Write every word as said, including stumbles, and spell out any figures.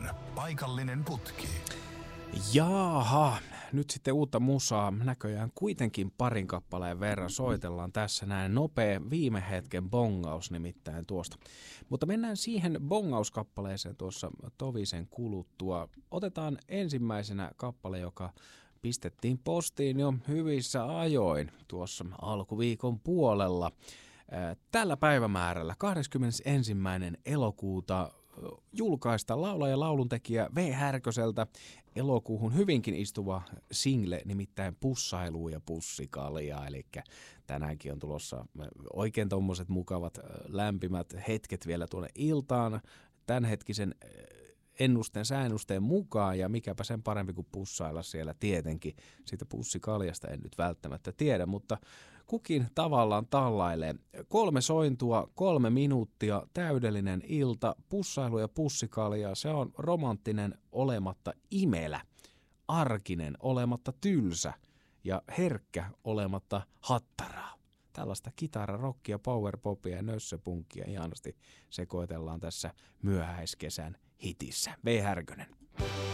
paikallinen putki. Jaaha, nyt sitten uutta musaa näköjään kuitenkin parin kappaleen verran soitellaan tässä näin. Nopea viime hetken bongaus nimittäin tuosta. Mutta mennään siihen bongauskappaleeseen tuossa tovisen kuluttua. Otetaan ensimmäisenä kappale, joka pistettiin postiin jo hyvissä ajoin tuossa alkuviikon puolella. Tällä päivämäärällä kahdeskymmenesensimmäinen elokuuta julkaista laulaja ja lauluntekijä V. Härköseltä elokuuhun hyvinkin istuva single, nimittäin Pussailua ja pussikaljaa. Eli tänäänkin on tulossa oikein tommoset mukavat lämpimät hetket vielä tuonne iltaan tämänhetkisen ennusteen säännusteen mukaan, ja mikäpä sen parempi kuin pussailla siellä tietenkin. Siitä pussikaljasta en nyt välttämättä tiedä, mutta kukin tavallaan tallailee. Kolme sointua, kolme minuuttia, täydellinen ilta, pussailu ja pussikaljaa. Se on romanttinen olematta imelä, arkinen olematta tylsä ja herkkä olematta hattaraa. Tällaista kitara, rockia, powerpopia ja nössöpunkkia ihanasti sekoitellaan tässä myöhäiskesän hitissä. V. Härkönen.